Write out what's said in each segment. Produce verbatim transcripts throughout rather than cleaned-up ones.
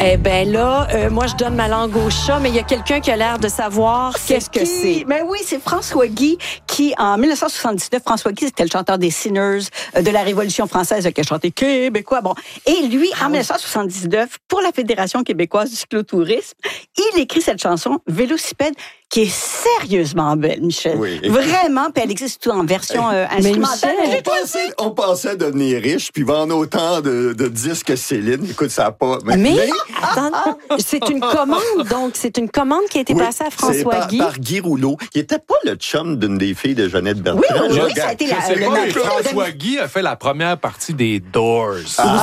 Eh bien là, euh, moi, je donne ma langue au chat, mais il y a quelqu'un qui a l'air de savoir qu'est-ce que c'est. Ben oui, c'est François Guy qui, en dix-neuf cent soixante-dix-neuf, François Guy, c'était le chanteur des Sinners euh, de la Révolution française qui a chanté québécois. Bon. Et lui, Ah en dix-neuf cent soixante-dix-neuf, pour la Fédération québécoise du cyclotourisme, il écrit cette chanson, Vélocipède, qui est sérieusement belle, Michel. Oui. Vraiment, puis elle existe tout en version euh, instrumentale. Michel, On pensait, on pensait devenir riche, puis vendre autant de, de disques que Céline. Écoute, ça n'a pas... Mais, mais attends, c'est une commande, donc. C'est une commande qui a été oui, passée à François par, Guy. par Guy Rouleau. Il n'était pas le chum d'une des filles de Jeannette Bertrand. Oui, oui, là. oui, ça a été la, Je sais le pas, mais nom- François Guy a fait la première partie des Doors.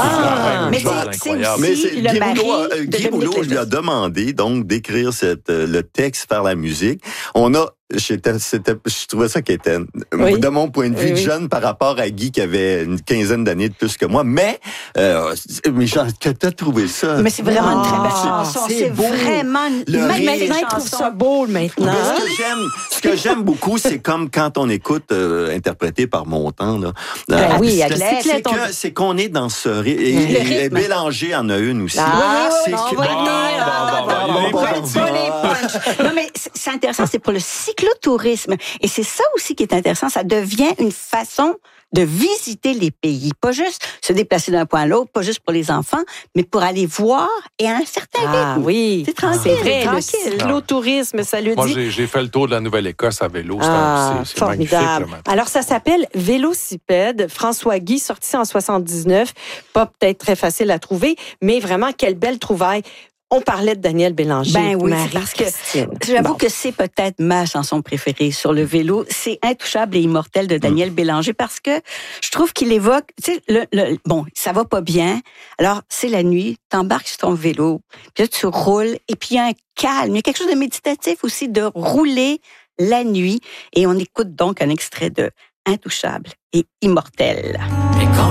Ah, mais c'est quand même c'est- une chose c'est incroyable. Mais c'est, le Guy mari Rouleau, a- de Guy Dominique Rouleau lui a Léger. demandé donc d'écrire cette, euh, le texte, faire la musique. On a J'étais, c'était, je trouvais ça qui était, Oui. de mon point de vue, Oui, de oui. jeune par rapport à Guy qui avait une quinzaine d'années de plus que moi. Mais, euh, mais genre, que t'as trouvé ça? Mais c'est vraiment une très belle Ah, chanson. c'est C'est beau. vraiment une Le magnifique rire. Maintenant, il trouve chanson. ça beau, maintenant. Mais ce que j'aime, ce que j'aime beaucoup, c'est comme quand on écoute euh, interprété par Montand, là. Ben Euh, oui, c'est- à bicyclette, c'est on- que- c'est qu'on est dans ce rythme. Et, Le et, rythme. et Bélanger en a une aussi. Ah, oui, oui, C'est on que- va y Bon, venir. bon, bon, bon, bon, il est bon, pas bon, dit. Pas les punchs. Non, mais c'est c'est intéressant, c'est pour le cyclotourisme. Et c'est ça aussi qui est intéressant. Ça devient une façon de visiter les pays. Pas juste se déplacer d'un point à l'autre, pas juste pour les enfants, mais pour aller voir et à un certain Ah rythme. oui, C'est tranquille, c'est vrai, le tranquille. cyclotourisme, ça le Moi, dit. j'ai, j'ai fait le tour de la Nouvelle-Écosse à vélo. C'est, Ah, un- c'est, c'est magnifique. formidable. Là, maintenant. Alors, ça s'appelle Vélocipède. François Guy, sorti en soixante-dix-neuf. Pas peut-être très facile à trouver, mais vraiment, quelle belle trouvaille. On parlait de Daniel Bélanger. Ben oui, Marie c'est parce que Christine. j'avoue Bon. que c'est peut-être ma chanson préférée sur le vélo. C'est Intouchable et immortel de Daniel Bélanger parce que je trouve qu'il évoque, tu sais, le, le, bon, ça va pas bien. Alors, c'est la nuit, t'embarques sur ton vélo, puis là, tu roules et puis il y a un calme. Il y a quelque chose de méditatif aussi de rouler la nuit et on écoute donc un extrait de Intouchable et immortel.